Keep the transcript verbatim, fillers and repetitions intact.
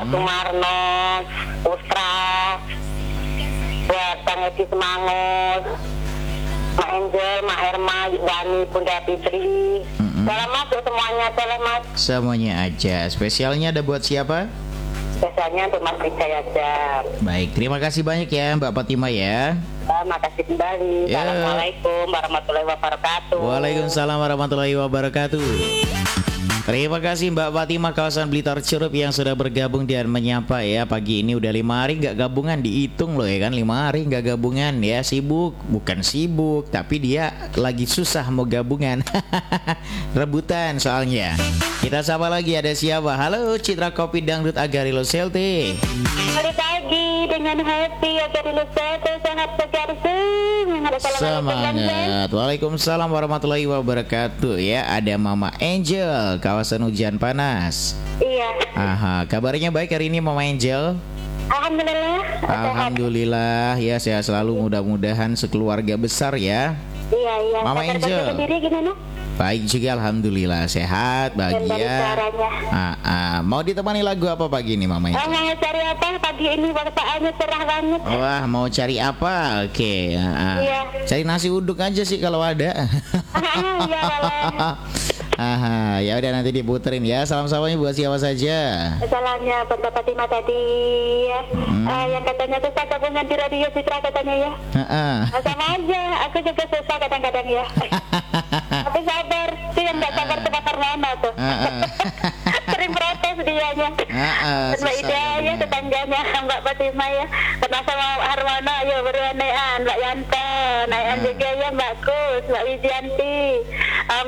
Sumarno, Ustra, buat Bang Edi Semangut, Mak Angel, Mak Herma, Dani, Bunda Fitri. Mm-hmm. Salam mas semuanya, salam mas. Semuanya aja. Spesialnya ada buat siapa? Spesialnya untuk Mas Rijaya aja. Baik, terima kasih banyak ya Mbak Fatima ya. Terima kasih kembali. Ya. Assalamualaikum warahmatullahi wabarakatuh. Waalaikumsalam warahmatullahi wabarakatuh. Terima kasih Mbak Fatima kawasan Blitar Curup yang sudah bergabung dan menyapa ya. Pagi ini udah lima hari nggak gabungan, dihitung loh ya kan, lima hari nggak gabungan ya. Sibuk, bukan sibuk, tapi dia lagi susah mau gabungan. Rebutan soalnya. Kita sapa lagi, ada siapa? Halo Citra Kopi Dangdut Agarilo Selte. Selamat pagi dengan Happy Agarilo Selte, sehat segar semangat. Semangat. Waalaikumsalam warahmatullahi wabarakatuh ya. Ada Mama Angel kawasan hujan panas. Iya. Aha, kabarnya baik hari ini Mama Angel? Alhamdulillah. Alhamdulillah ya, sehat selalu, mudah-mudahan sekeluarga besar ya. Iya iya. Mama Angel. Sendiri gimana? Baik juga alhamdulillah, sehat, bahagia. Ah, ah. Mau ditemani lagu apa pagi ini Mama Angel? Oh, mau cari apa pagi ini, bapaannya cerah banget. Wah, mau cari apa? Oke. Ah, ah. Iya. Cari nasi uduk aja sih kalau ada. Ah, iya lah. Aha, ya udah nanti diputerin ya. Salam-salamnya buat siapa saja? Salamnya buat Bapak Fatima tadi ya. Hmm. Uh, yang katanya susah gabungan di radio Citra katanya ya. Heeh. Nah, sama aja, aku juga susah kadang-kadang ya. Tapi sabar, sih yang nggak sabar tuh Pak Arwana tuh. Sering protes dianya. Dan Mbak Ida ya, tetangganya Mbak Fatima ya. Karena sama Arwana, ayo beruanean, Mbak Yanto, Nayan juga ya Mbak Kus, Mbak Widianti.